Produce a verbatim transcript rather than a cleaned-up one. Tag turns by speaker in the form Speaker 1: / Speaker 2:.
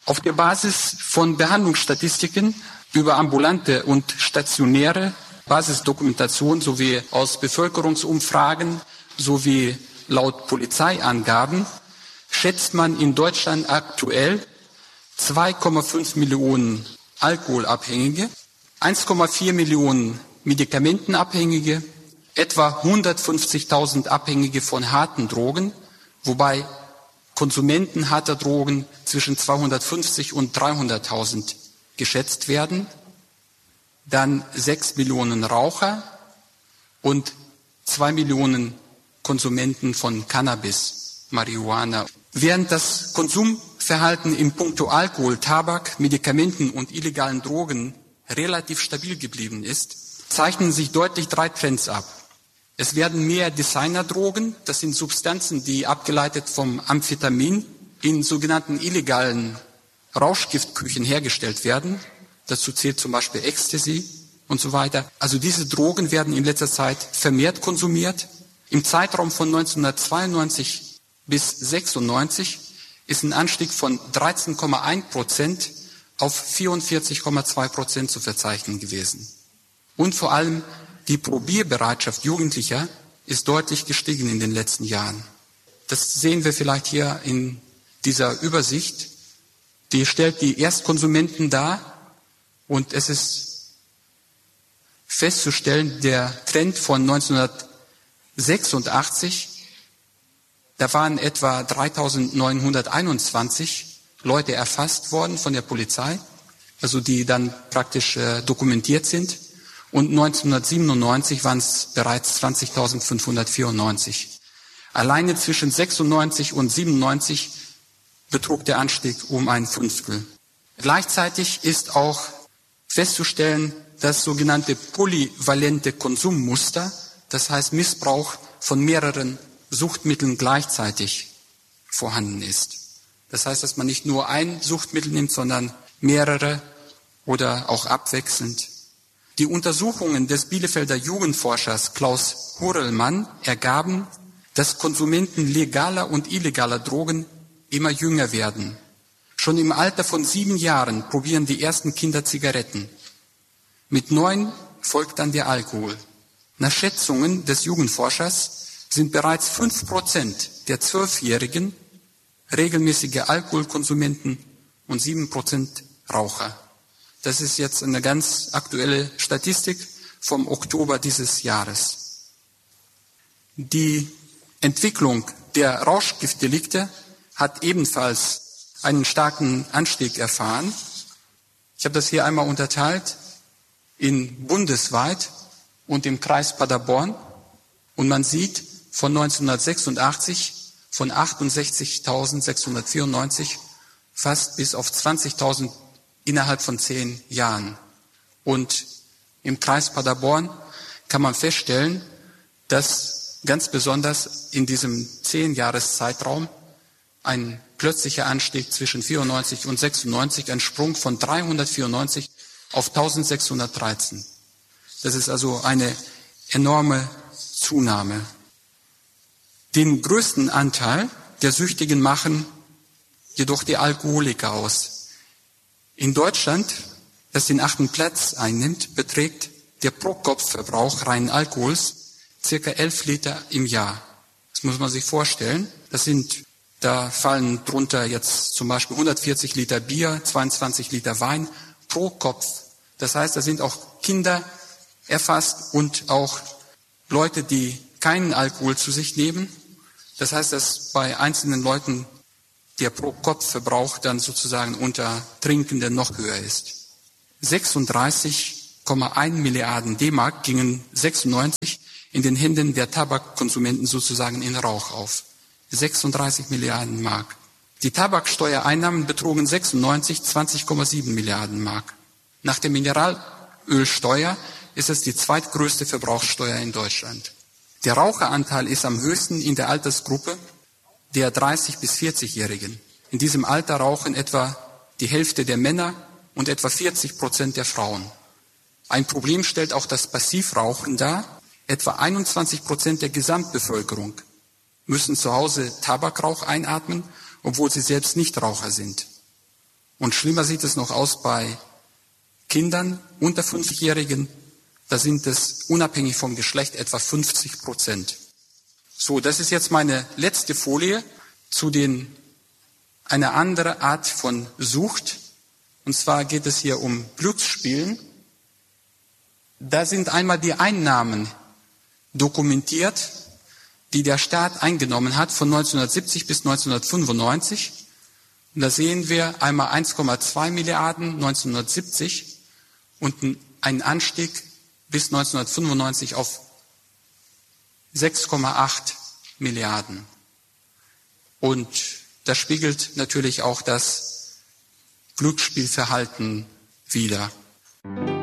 Speaker 1: Auf der Basis von Behandlungsstatistiken über ambulante und stationäre Basisdokumentation sowie aus Bevölkerungsumfragen sowie laut Polizeiangaben schätzt man in Deutschland aktuell zwei Komma fünf Millionen Alkoholabhängige, eins Komma vier Millionen Medikamentenabhängige, etwa hundertfünfzigtausend Abhängige von harten Drogen, wobei Konsumenten harter Drogen zwischen zweihundertfünfzig und dreihunderttausend geschätzt werden, dann sechs Millionen Raucher und zwei Millionen Konsumenten von Cannabis, Marihuana. Während das Konsumverhalten in puncto Alkohol, Tabak, Medikamenten und illegalen Drogen relativ stabil geblieben ist, zeichnen sich deutlich drei Trends ab. Es werden mehr Designerdrogen, das sind Substanzen, die abgeleitet vom Amphetamin in sogenannten illegalen Rauschgiftküchen hergestellt werden. Dazu zählt zum Beispiel Ecstasy und so weiter. Also diese Drogen werden in letzter Zeit vermehrt konsumiert. Im Zeitraum von neunzehnhundertzweiundneunzig bis sechsundneunzig ist ein Anstieg von dreizehn Komma eins Prozent auf vierundvierzig Komma zwei Prozent zu verzeichnen gewesen. Und vor allem die Probierbereitschaft Jugendlicher ist deutlich gestiegen in den letzten Jahren. Das sehen wir vielleicht hier in dieser Übersicht. Die stellt die Erstkonsumenten dar und es ist festzustellen, der Trend von neunzehnhundertsechsundachtzig, da waren etwa dreitausendneunhunderteinundzwanzig Leute erfasst worden von der Polizei, also die dann praktisch äh, dokumentiert sind. Und neunzehnhundertsiebenundneunzig waren es bereits zwanzigtausendfünfhundertvierundneunzig. Alleine zwischen sechsundneunzig und siebenundneunzig betrug der Anstieg um ein Fünftel. Gleichzeitig ist auch festzustellen, dass sogenannte polyvalente Konsummuster, das heißt Missbrauch von mehreren Suchtmitteln gleichzeitig vorhanden ist. Das heißt, dass man nicht nur ein Suchtmittel nimmt, sondern mehrere oder auch abwechselnd. Die Untersuchungen des Bielefelder Jugendforschers Klaus Horelmann ergaben, dass Konsumenten legaler und illegaler Drogen immer jünger werden. Schon im Alter von sieben Jahren probieren die ersten Kinder Zigaretten. Mit neun folgt dann der Alkohol. Nach Schätzungen des Jugendforschers sind bereits fünf Prozent der Zwölfjährigen regelmäßige Alkoholkonsumenten und sieben Prozent Raucher. Das ist jetzt eine ganz aktuelle Statistik vom Oktober dieses Jahres. Die Entwicklung der Rauschgiftdelikte hat ebenfalls einen starken Anstieg erfahren. Ich habe das hier einmal unterteilt in bundesweit und im Kreis Paderborn. Und man sieht von neunzehnhundertsechsundachtzig von achtundsechzigtausendsechshundertvierundneunzig fast bis auf zwanzigtausend innerhalb von zehn Jahren. Und im Kreis Paderborn kann man feststellen, dass ganz besonders in diesem zehn-Jahres-Zeitraum ein plötzlicher Anstieg zwischen vierundneunzig und sechsundneunzig, ein Sprung von dreihundertvierundneunzig auf eintausendsechshundertdreizehn. Das ist also eine enorme Zunahme. Den größten Anteil der Süchtigen machen jedoch die Alkoholiker aus. In Deutschland, das den achten Platz einnimmt, beträgt der Pro-Kopf-Verbrauch reinen Alkohols circa elf Liter im Jahr. Das muss man sich vorstellen. Das sind, da fallen drunter jetzt zum Beispiel hundertvierzig Liter Bier, zweiundzwanzig Liter Wein pro Kopf. Das heißt, da sind auch Kinder erfasst und auch Leute, die keinen Alkohol zu sich nehmen. Das heißt, dass bei einzelnen Leuten der Pro-Kopf-Verbrauch dann sozusagen unter Trinkenden noch höher ist. sechsunddreißig Komma eins Milliarden D-Mark gingen sechsundneunzig in den Händen der Tabakkonsumenten sozusagen in Rauch auf. sechsunddreißig Milliarden Mark. Die Tabaksteuereinnahmen betrugen sechsundneunzig zwanzig Komma sieben Milliarden Mark. Nach der Mineralölsteuer ist es die zweitgrößte Verbrauchssteuer in Deutschland. Der Raucheranteil ist am höchsten in der Altersgruppe der dreißig- bis vierzigjährigen. In diesem Alter rauchen etwa die Hälfte der Männer und etwa vierzig Prozent der Frauen. Ein Problem stellt auch das Passivrauchen dar. Etwa einundzwanzig Prozent der Gesamtbevölkerung müssen zu Hause Tabakrauch einatmen, obwohl sie selbst nicht Raucher sind. Und schlimmer sieht es noch aus bei Kindern unter fünfzigjährigen. Da sind es unabhängig vom Geschlecht etwa fünfzig Prozent. So, das ist jetzt meine letzte Folie zu den, einer anderen Art von Sucht. Und zwar geht es hier um Glücksspielen. Da sind einmal die Einnahmen dokumentiert, die der Staat eingenommen hat von neunzehnhundertsiebzig bis neunzehnhundertfünfundneunzig. Und da sehen wir einmal eins Komma zwei Milliarden neunzehnhundertsiebzig und einen Anstieg bis neunzehnhundertfünfundneunzig auf sechs Komma acht Milliarden. Und das spiegelt natürlich auch das Glücksspielverhalten wider.